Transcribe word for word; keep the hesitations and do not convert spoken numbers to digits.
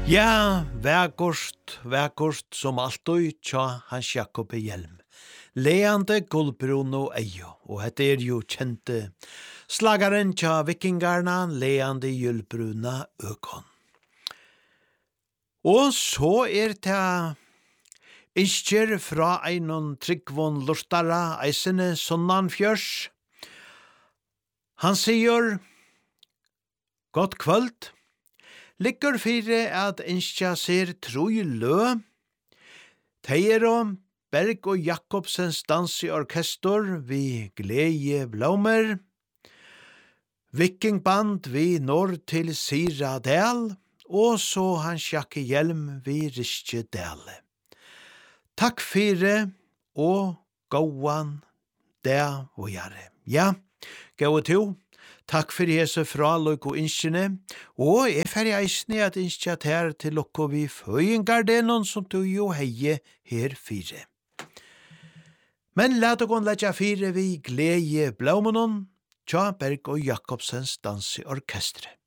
Ja, vägkost, vägkost som alltid tja Hans Jakob Hjelm. Leande guldbruno eio, og hette er jo kjente slagaren tja vikingarna, leande guldbruna økon. Og så er det innskjer fra einon tryggvon lortara eisene sonnan fjörs. Han sier, godt kvöld, ligger fire at innskja ser troi lø, teiro Berg og Jakobsens dans i orkestor vi Gleje Blommer, Vikingband vi Norr til Sira Del, og så Hans Jakob Hjelm vi Ristje Dale. Takk fire og gåan det og gjøre. Ja, gå til. Takk for hese fra Løyko innskjene, og jeg fer i eisne at innskjat her til Løyko vi føyengar det noen som du jo heie her fire. Men la dere letja fire vi Gleje Blommenon, Tja Berg og Jakobsens dans i orkestre.